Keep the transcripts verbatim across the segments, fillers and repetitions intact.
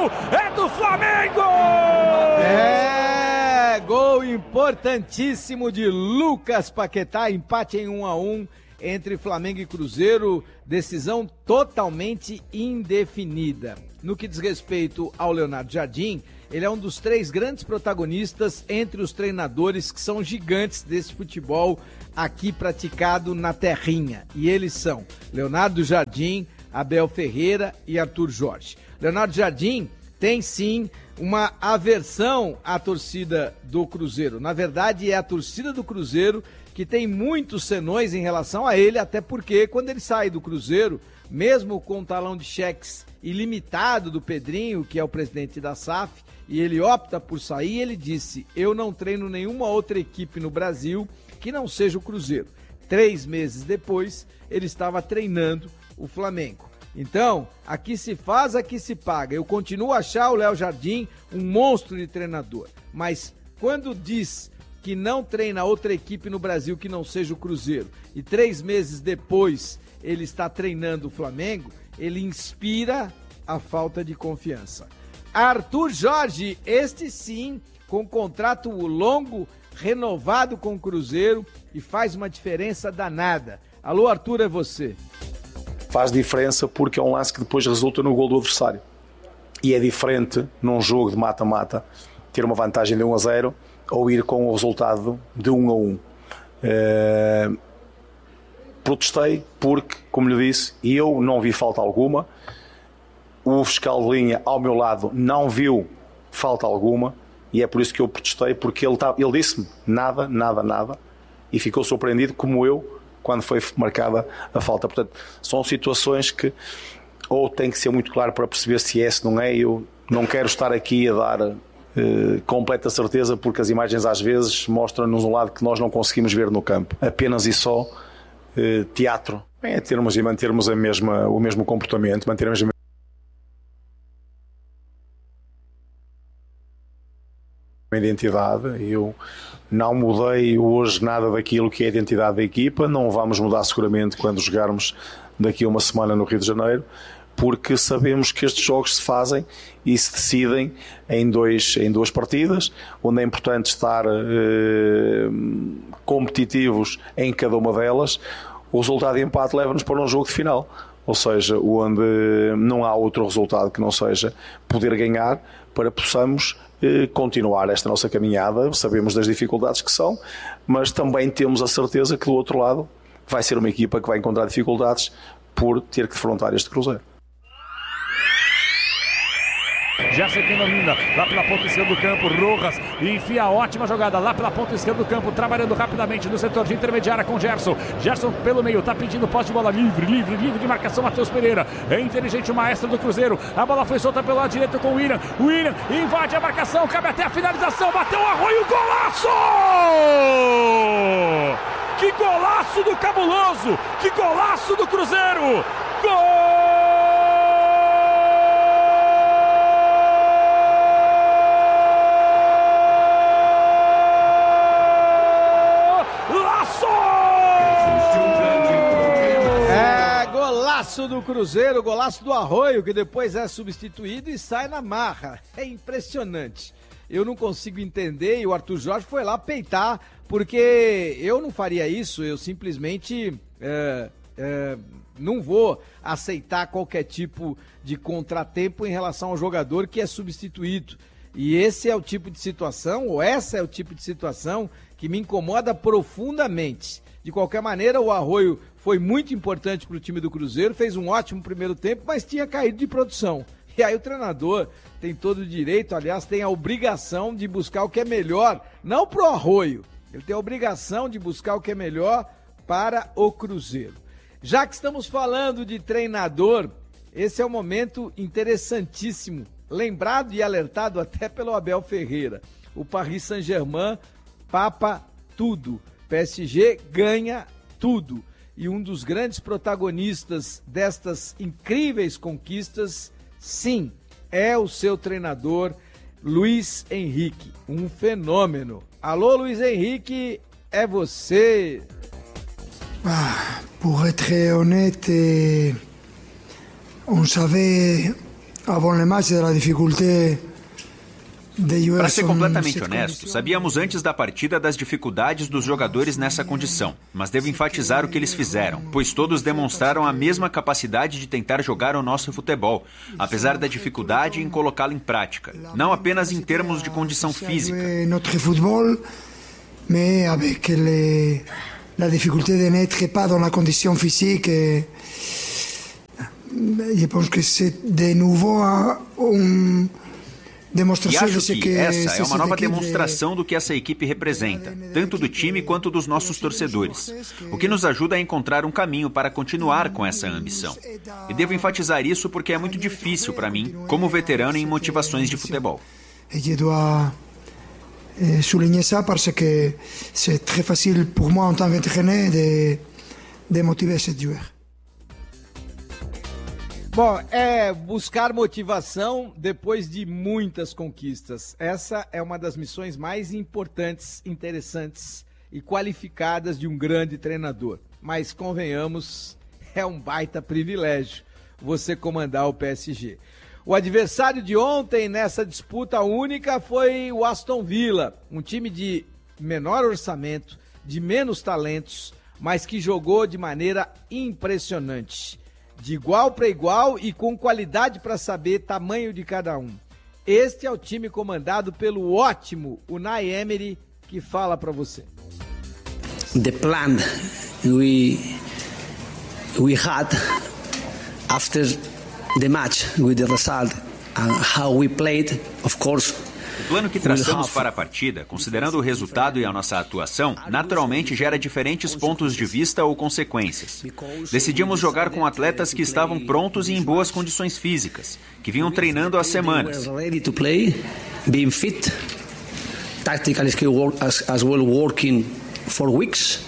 é do Flamengo! É, gol importantíssimo de Lucas Paquetá, empate em um a um entre Flamengo e Cruzeiro, decisão totalmente indefinida. No que diz respeito ao Leonardo Jardim, ele é um dos três grandes protagonistas entre os treinadores que são gigantes desse futebol aqui praticado na terrinha. E eles são Leonardo Jardim, Abel Ferreira e Arthur Jorge. Leonardo Jardim tem sim uma aversão à torcida do Cruzeiro. Na verdade, é a torcida do Cruzeiro que tem muitos senões em relação a ele, até porque quando ele sai do Cruzeiro, mesmo com o talão de cheques ilimitado do Pedrinho, que é o presidente da S A F, e ele opta por sair, ele disse: eu não treino nenhuma outra equipe no Brasil que não seja o Cruzeiro. Três meses depois, ele estava treinando o Flamengo. Então, aqui se faz, aqui se paga. Eu continuo a achar o Léo Jardim um monstro de treinador, mas quando diz que não treina outra equipe no Brasil que não seja o Cruzeiro, e três meses depois ele está treinando o Flamengo, ele inspira a falta de confiança. Arthur Jorge, este sim, com contrato longo, renovado com o Cruzeiro, e faz uma diferença danada. Alô, Arthur, é você. Faz diferença porque é um lance que depois resulta no gol do adversário. E é diferente, num jogo de mata-mata, ter uma vantagem de um a zero ou ir com o resultado de um a um. É... Protestei porque, como lhe disse, eu não vi falta alguma. O fiscal de linha ao meu lado não viu falta alguma, e é por isso que eu protestei, porque ele, tá, ele disse-me nada, nada, nada, e ficou surpreendido como eu quando foi marcada a falta. Portanto, são situações que ou tem que ser muito claro para perceber se é, se não é. Eu não quero estar aqui a dar eh, completa certeza, porque as imagens às vezes mostram-nos um lado que nós não conseguimos ver no campo. Apenas e só eh, teatro. É termos e mantermos a mesma, o mesmo comportamento, mantermos a mesma identidade. Eu não mudei hoje nada daquilo que é a identidade da equipa, não vamos mudar seguramente quando jogarmos daqui a uma semana no Rio de Janeiro, porque sabemos que estes jogos se fazem e se decidem em, dois, em duas partidas, onde é importante estar eh, competitivos em cada uma delas. O resultado de empate leva-nos para um jogo de final, ou seja, onde não há outro resultado que não seja poder ganhar para possamos eh, continuar esta nossa caminhada. Sabemos das dificuldades que são, mas também temos a certeza que do outro lado vai ser uma equipa que vai encontrar dificuldades por ter que defrontar este Cruzeiro. Gerson que domina lá pela ponta esquerda do campo, Rojas enfia a ótima jogada lá pela ponta esquerda do campo, trabalhando rapidamente no setor de intermediária com Gerson. Gerson pelo meio, tá pedindo posse de bola livre, livre, livre de marcação. Matheus Pereira, é inteligente o maestro do Cruzeiro. A bola foi solta pelo lado direito com o William. O William invade a marcação, cabe até a finalização, bateu o Arroio, golaço! Que golaço do Cabuloso! Que golaço do Cruzeiro! Gol! Golaço do Cruzeiro, golaço do Arroio, que depois é substituído e sai na marra. É impressionante. Eu não consigo entender, e o Arthur Jorge foi lá peitar, porque eu não faria isso, eu simplesmente é, é, não vou aceitar qualquer tipo de contratempo em relação ao jogador que é substituído. E esse é o tipo de situação, ou essa é o tipo de situação que me incomoda profundamente. De qualquer maneira, o Arroio foi muito importante para o time do Cruzeiro, fez um ótimo primeiro tempo, mas tinha caído de produção. E aí o treinador tem todo o direito, aliás, tem a obrigação de buscar o que é melhor, não para o Arroio, ele tem a obrigação de buscar o que é melhor para o Cruzeiro. Já que estamos falando de treinador, esse é um momento interessantíssimo, lembrado e alertado até pelo Abel Ferreira. O Paris Saint-Germain papa tudo. P S G ganha tudo. E um dos grandes protagonistas destas incríveis conquistas, sim, é o seu treinador, Luiz Henrique. Um fenômeno. Alô, Luiz Henrique, é você. Ah, pour être honnête, on savait avant le match de la difficulté. Para ser completamente honesto, sabíamos antes da partida das dificuldades dos jogadores nessa condição, mas devo enfatizar o que eles fizeram, pois todos demonstraram a mesma capacidade de tentar jogar o nosso futebol, apesar da dificuldade em colocá-lo em prática, não apenas em termos de condição física. Notre football, mais avec les, la difficulté de n'être pas dans la condition physique. Je pense que c'est de nouveau un E acho que essa é uma nova demonstração do que essa equipe representa, tanto do time quanto dos nossos torcedores, o que nos ajuda a encontrar um caminho para continuar com essa ambição. E devo enfatizar isso porque é muito difícil para mim, como veterano em motivações de futebol. Je dois souligner ça parce que c'est très facile pour moi en tant qu'entraîneur de, de motiver ces joueurs. Bom, é buscar motivação depois de muitas conquistas. Essa é uma das missões mais importantes, interessantes e qualificadas de um grande treinador. Mas, convenhamos, é um baita privilégio você comandar o P S G. O adversário de ontem nessa disputa única foi o Aston Villa, um time de menor orçamento, de menos talentos, mas que jogou de maneira impressionante. De igual para igual e com qualidade para saber tamanho de cada um. Este é o time comandado pelo ótimo Unai Emery, que fala para você. The plan we we had after the match with the result and how we played, of course. O plano que traçamos para a partida, considerando o resultado e a nossa atuação, naturalmente gera diferentes pontos de vista ou consequências. Decidimos jogar com atletas que estavam prontos e em boas condições físicas, que vinham treinando há semanas. Being fit, tactical skill work as, as well working for weeks,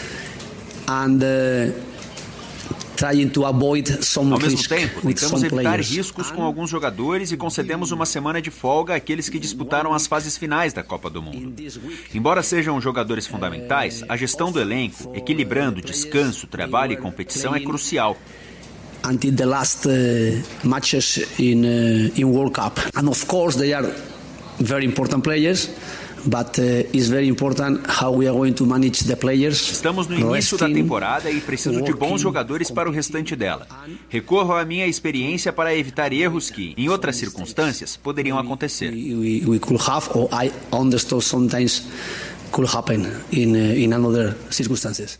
and uh, trying to avoid some Ao mesmo tempo, tentamos evitar riscos com alguns jogadores e concedemos uma semana de folga àqueles que disputaram as fases finais da Copa do Mundo. Embora sejam jogadores fundamentais, a gestão do elenco, equilibrando descanso, trabalho e competição, é crucial. Until the last uh, matches in uh, in World Cup, and of course they are very important players. But uh, it's very important how we are going to manage the players. Estamos no início da temporada e preciso de bons jogadores para o restante dela. Recorro à minha experiência para evitar erros que, em outras circunstâncias, poderiam acontecer. We, we could have, or I understood sometimes could happen in uh, in another circumstances.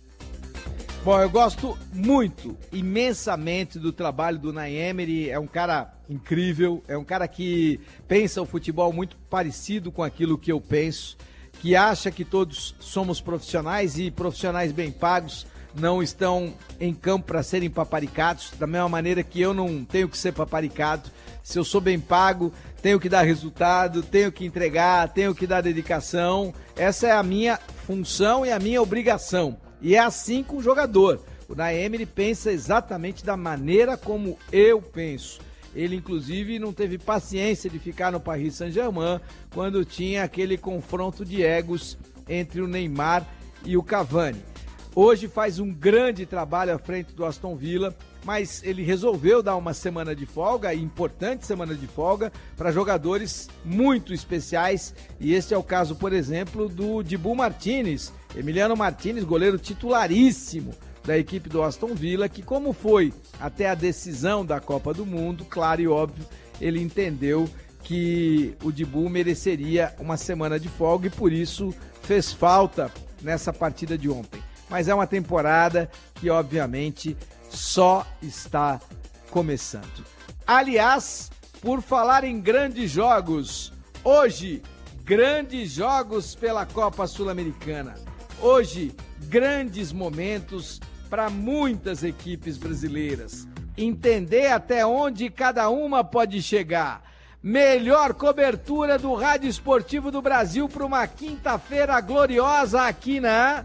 Bom, eu gosto muito, imensamente do trabalho do Unai Emery, é um cara incrível, é um cara que pensa o futebol muito parecido com aquilo que eu penso, que acha que todos somos profissionais e profissionais bem pagos não estão em campo para serem paparicados, da mesma maneira que eu não tenho que ser paparicado. Se eu sou bem pago, tenho que dar resultado, tenho que entregar, tenho que dar dedicação, essa é a minha função e a minha obrigação. E é assim com o jogador. O Unai Emery pensa exatamente da maneira como eu penso. Ele, inclusive, não teve paciência de ficar no Paris Saint-Germain quando tinha aquele confronto de egos entre o Neymar e o Cavani. Hoje faz um grande trabalho à frente do Aston Villa, mas ele resolveu dar uma semana de folga, importante semana de folga, para jogadores muito especiais. E este é o caso, por exemplo, do Dibu Martínez, Emiliano Martínez, goleiro titularíssimo da equipe do Aston Villa, que como foi até a decisão da Copa do Mundo, claro e óbvio, ele entendeu que o Dibu mereceria uma semana de folga e por isso fez falta nessa partida de ontem. Mas é uma temporada que obviamente só está começando. Aliás, por falar em grandes jogos, hoje, grandes jogos pela Copa Sul-Americana. Hoje, grandes momentos para muitas equipes brasileiras. Entender até onde cada uma pode chegar. Melhor cobertura do Rádio Esportivo do Brasil para uma quinta-feira gloriosa aqui na...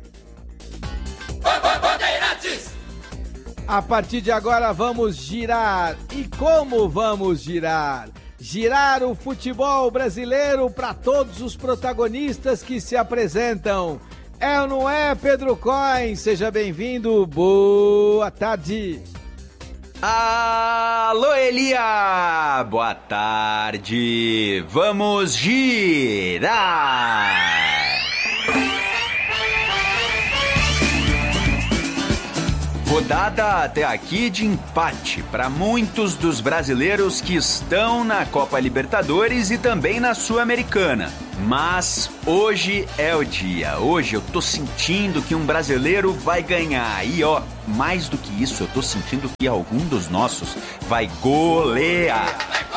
Bandeirantes! A partir de agora vamos girar. E como vamos girar? Girar o futebol brasileiro para todos os protagonistas que se apresentam. É ou não é, Pedro Coin? Seja bem-vindo. Boa tarde. Alô, Elia! Boa tarde! Vamos girar! Rodada até aqui de empate para muitos dos brasileiros que estão na Copa Libertadores e também na Sul-Americana. Mas hoje é o dia. Hoje eu tô sentindo que um brasileiro vai ganhar. E ó, mais do que isso, eu tô sentindo que algum dos nossos vai golear.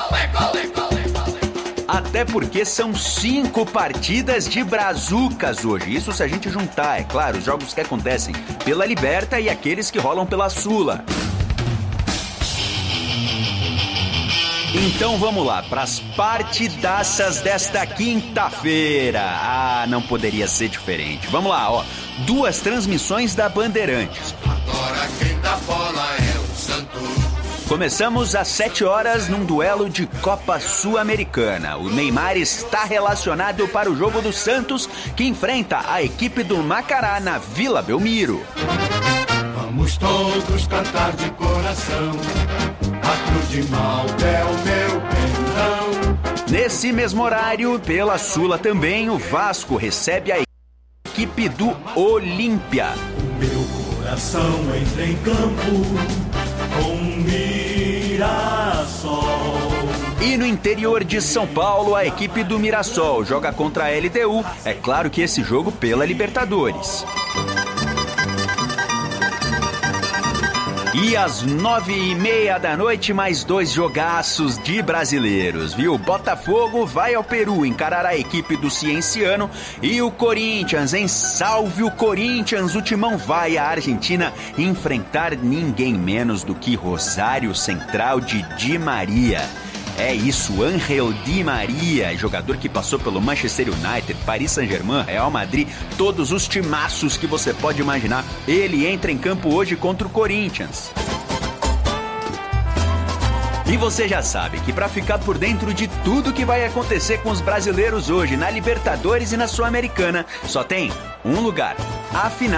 Até porque são cinco partidas de brazucas hoje. Isso se a gente juntar, é claro, os jogos que acontecem pela Liberta e aqueles que rolam pela Sula. Então vamos lá, para as partidaças desta quinta-feira. Ah, não poderia ser diferente. Vamos lá, ó. Duas transmissões da Bandeirantes. Agora quem dá bola é o Santos. Começamos às sete horas num duelo de Copa Sul-Americana. O Neymar está relacionado para o jogo do Santos, que enfrenta a equipe do Macará na Vila Belmiro. Vamos todos cantar de coração, a cruz de Malta é o meu perdão. Nesse mesmo horário, pela Sula também, o Vasco recebe a equipe do Olímpia. O meu coração entra em campo com Mirassol. E no interior de São Paulo, a equipe do Mirassol joga contra a L D U. É claro que esse jogo pela Libertadores. E às nove e meia da noite, mais dois jogaços de brasileiros, viu? Botafogo vai ao Peru encarar a equipe do Cienciano e o Corinthians, hein? Salve o Corinthians! O Timão vai à Argentina enfrentar ninguém menos do que Rosário Central de Di Maria. É isso, Ángel Di Maria, jogador que passou pelo Manchester United, Paris Saint-Germain, Real Madrid, todos os timaços que você pode imaginar. Ele entra em campo hoje contra o Corinthians. E você já sabe que para ficar por dentro de tudo que vai acontecer com os brasileiros hoje na Libertadores e na Sul-Americana, só tem um lugar, a final